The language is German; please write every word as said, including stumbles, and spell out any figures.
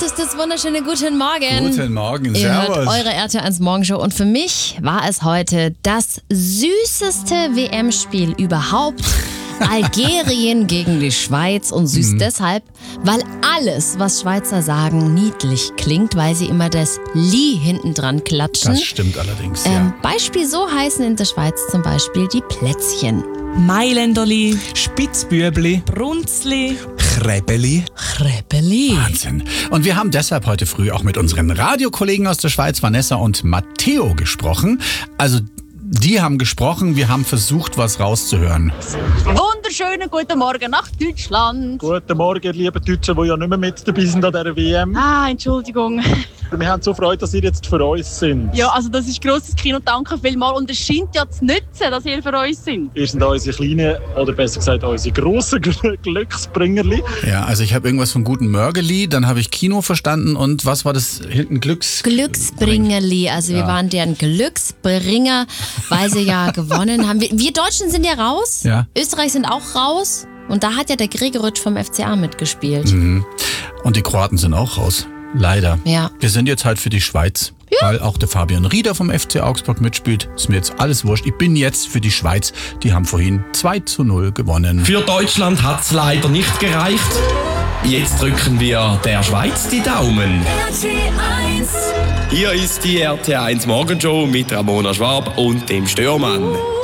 zartestes, wunderschöne guten Morgen. Guten Morgen, Ihr servus. hört eure R T L eins Morgenshow und für mich war es heute das süßeste W M-Spiel überhaupt. Algerien gegen die Schweiz und süß mhm. deshalb, weil alles, was Schweizer sagen, niedlich klingt, weil sie immer das Li hinten dran klatschen. Das stimmt allerdings, ja. Ähm, Beispiel so heißen in der Schweiz zum Beispiel die Plätzchen. Mailänderli, Spitzbürbli, Brunzli, Kräbeli. Kräbeli. Wahnsinn. Und wir haben deshalb heute früh auch mit unseren Radiokollegen aus der Schweiz, Vanessa und Matteo, gesprochen. Also die haben gesprochen, wir haben versucht, was rauszuhören. Wunderschönen guten Morgen nach Deutschland. Guten Morgen, liebe Deutschen, die ja nicht mehr mit dabei sind an dieser W M. Ah, Entschuldigung. Wir haben so Freude, dass ihr jetzt für uns sind. Ja, also das ist grosses Kino, danke vielmals. Und es scheint ja zu nützen, dass ihr für uns sind. Ihr seid unsere kleinen, oder besser gesagt unsere grossen Glücksbringerli. Ja, also ich habe irgendwas von guten Mörgeli, dann habe ich Kino verstanden und was war das hinten? Glücks... Glücksbringerli, also wir Ja. waren deren Glücksbringer, weil sie ja gewonnen haben. Wir, wir Deutschen sind ja raus, Ja. Österreich sind auch raus und da hat ja der Gregoritsch vom F C A mitgespielt. Mhm. Und die Kroaten sind auch raus. Leider. Ja. Wir sind jetzt halt für die Schweiz, ja. weil auch der Fabian Rieder vom F C Augsburg mitspielt. Ist mir jetzt alles wurscht. Ich bin jetzt für die Schweiz. Die haben vorhin zwei zu null gewonnen. Für Deutschland hat's leider nicht gereicht. Jetzt drücken wir der Schweiz die Daumen. R T eins. Hier ist die R T eins Morgenshow mit Ramona Schwab und dem Störmann.